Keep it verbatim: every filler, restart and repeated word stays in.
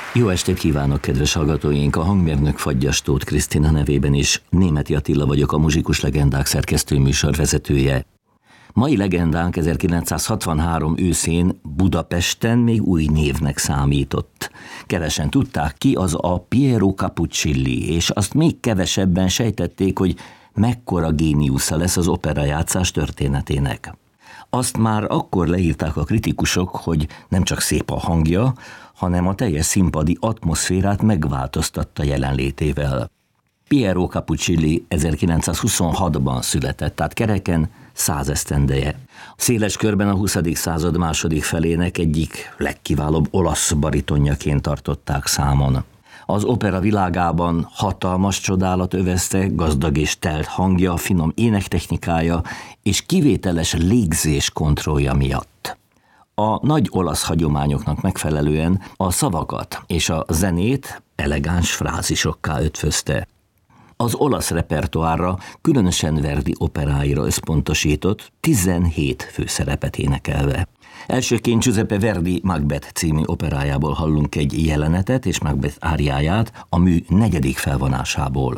Jó estét kívánok, kedves hallgatóink! A hangmérnök Fagyas Tóth Krisztina nevében is. Németi Attila vagyok, a Muzsikus Legendák szerkesztő műsorvezetője. Mai legendánk ezerkilencszázhatvanhárom őszén Budapesten még új névnek számított. Kevesen tudták ki az a Piero Capuccilli, és azt még kevesebben sejtették, hogy mekkora géniusza lesz az operajátszás történetének. Azt már akkor leírták a kritikusok, hogy nem csak szép a hangja, hanem a teljes színpadi atmoszférát megváltoztatta jelenlétével. Piero Capuccilli ezerkilencszázhuszonhatban született, tehát kereken száz esztendeje. Széles körben a huszadik század második felének egyik legkiválóbb olasz baritonjaként tartották számon. Az opera világában hatalmas csodálat övezte, gazdag és telt hangja, finom énektechnikája és kivételes légzés kontrollja miatt. A nagy olasz hagyományoknak megfelelően a szavakat és a zenét elegáns frázisokká ötvözte. Az olasz repertoárra, különösen Verdi operáira összpontosított, tizenhét főszerepet énekelve. Elsőként Giuseppe Verdi Macbeth című operájából hallunk egy jelenetet és Macbeth áriáját a mű negyedik felvonásából.